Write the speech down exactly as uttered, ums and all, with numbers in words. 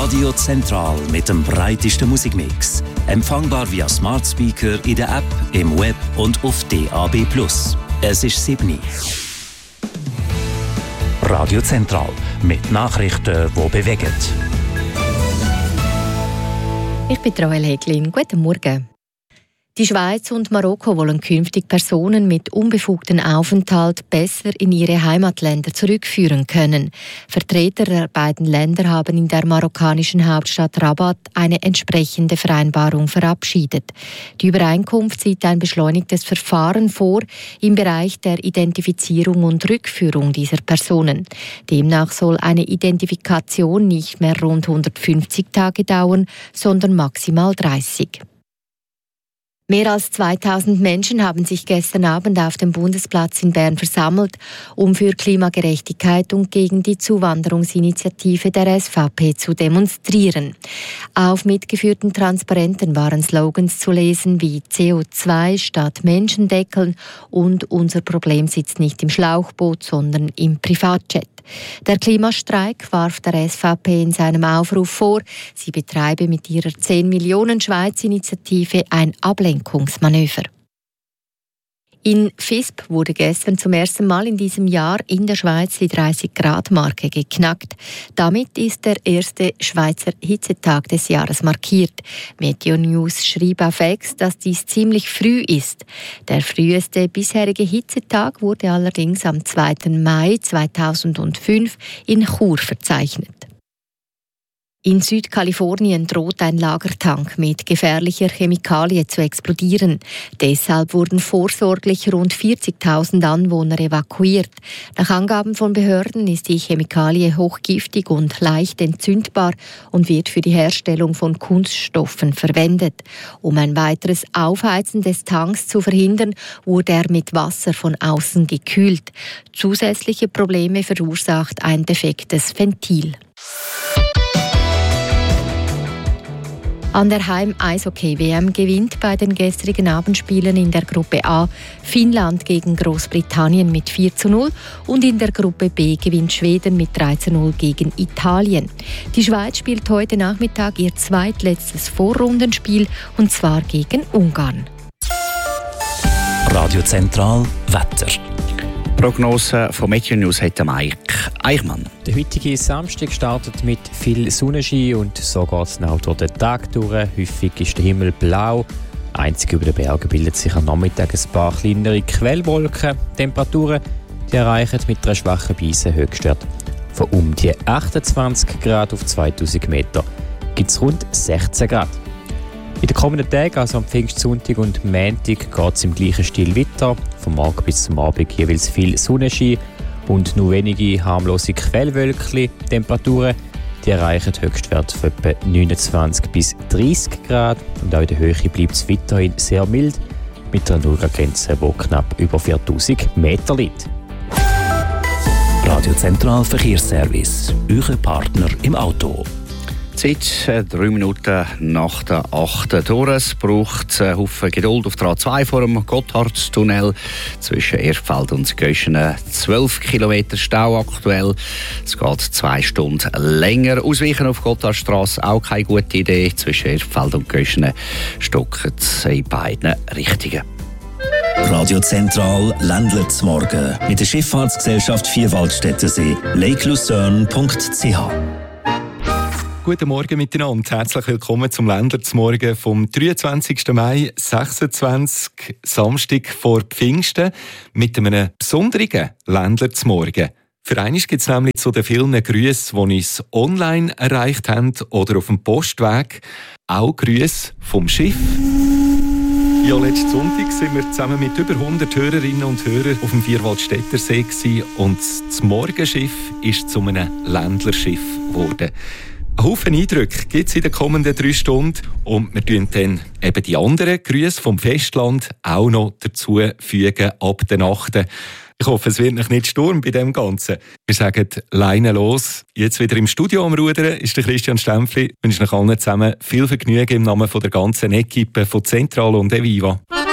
Radio Zentral mit dem breitesten Musikmix. Empfangbar via Smart Speaker in der App, im Web und auf D A B plus. Es ist sieben. Radio Zentral mit Nachrichten, die bewegen. Ich bin Joel Heglin. Guten Morgen. Die Schweiz und Marokko wollen künftig Personen mit unbefugtem Aufenthalt besser in ihre Heimatländer zurückführen können. Vertreter der beiden Länder haben in der marokkanischen Hauptstadt Rabat eine entsprechende Vereinbarung verabschiedet. Die Übereinkunft sieht ein beschleunigtes Verfahren vor im Bereich der Identifizierung und Rückführung dieser Personen. Demnach soll eine Identifikation nicht mehr rund hundertfünfzig Tage dauern, sondern maximal dreißig. Mehr als zweitausend Menschen haben sich gestern Abend auf dem Bundesplatz in Bern versammelt, um für Klimagerechtigkeit und gegen die Zuwanderungsinitiative der S V P zu demonstrieren. Auf mitgeführten Transparenten waren Slogans zu lesen wie C O zwei statt Menschendeckeln und unser Problem sitzt nicht im Schlauchboot, sondern im Privatjet. Der Klimastreik warf der S V P in seinem Aufruf vor, sie betreibe mit ihrer zehn Millionen Schweiz-Initiative ein Ablenkungsmanöver. In Visp wurde gestern zum ersten Mal in diesem Jahr in der Schweiz die dreißig-Grad-Marke geknackt. Damit ist der erste Schweizer Hitzetag des Jahres markiert. Meteo News schrieb auf X, dass dies ziemlich früh ist. Der früheste bisherige Hitzetag wurde allerdings am zweiten Mai zweitausendfünf in Chur verzeichnet. In Südkalifornien droht ein Lagertank mit gefährlicher Chemikalie zu explodieren. Deshalb wurden vorsorglich rund vierzigtausend Anwohner evakuiert. Nach Angaben von Behörden ist die Chemikalie hochgiftig und leicht entzündbar und wird für die Herstellung von Kunststoffen verwendet. Um ein weiteres Aufheizen des Tanks zu verhindern, wurde er mit Wasser von außen gekühlt. Zusätzliche Probleme verursacht ein defektes Ventil. An der Heim-Eishockey-W M gewinnt bei den gestrigen Abendspielen in der Gruppe A Finnland gegen Großbritannien mit vier zu null und in der Gruppe B gewinnt Schweden mit drei zu null gegen Italien. Die Schweiz spielt heute Nachmittag ihr zweitletztes Vorrundenspiel und zwar gegen Ungarn. Radio Zentral Wetter. Prognose von Meteo News hat Mike Eichmann. Der heutige Samstag startet mit viel Sonnenschein und so geht es auch durch den Tag durch. Häufig ist der Himmel blau. Einzig über den Bergen bildet sich am Nachmittag ein paar kleinere Quellwolken. Temperaturen die erreichen mit einer schwachen Brise Höchstwert von um die achtundzwanzig Grad auf zweitausend Meter. Gibt es rund sechzehn Grad. In den kommenden Tagen, also am Pfingstsonntag und Montag, geht es im gleichen Stil weiter. Vom Morgen bis zum Abend jeweils viel Sonnenschein und nur wenige harmlose Quellwölkchen. Temperaturen die erreichen Höchstwerte von etwa neunundzwanzig bis dreißig Grad. Und auch in der Höhe bleibt es weiterhin sehr mild, mit einer Nullgrenze, die knapp über viertausend Meter liegt. Radio Zentral Verkehrsservice, euer Partner im Auto. Zeit, äh, drei Minuten nach der achten durch. Es braucht einen Haufen Geduld auf der A zwei vor dem Gotthardtunnel zwischen Erfeld und Göschenen. zwölf Kilometer Stau aktuell. Es geht zwei Stunden länger. Ausweichen auf Gotthardstrasse auch keine gute Idee. Zwischen Erfeld und Göschenen stocken es in beiden Richtungen. Radio Zentral Ländler zum Morgen mit der Schifffahrtsgesellschaft Vierwaldstättersee, lake lucerne punkt c h. Guten Morgen miteinander. Herzlich willkommen zum Ländler zum Morgen vom dreiundzwanzigsten Mai sechsundzwanzig, Samstag vor Pfingsten, mit einem besonderen Ländler zum Morgen. Für einmal gibt es nämlich zu den vielen Grüßen, die uns online erreicht haben oder auf dem Postweg, auch Grüße vom Schiff. Ja, letzten Sonntag sind wir zusammen mit über hundert Hörerinnen und Hörern auf dem Vierwaldstättersee gewesen und das Morgenschiff ist zu einem Ländlerschiff geworden. Ein Haufen Eindrücke gibt es in den kommenden drei Stunden und wir fügen dann eben die anderen Grüße vom Festland auch noch dazu fügen ab der Nacht. Ich hoffe, es wird noch nicht Sturm bei dem Ganzen. Wir sagen Leine los. Jetzt wieder im Studio am Rudern ist der Christian Stempfli. Ich wünsche euch allen zusammen viel Vergnügen im Namen von der ganzen Equipe von Zentral und Eviva.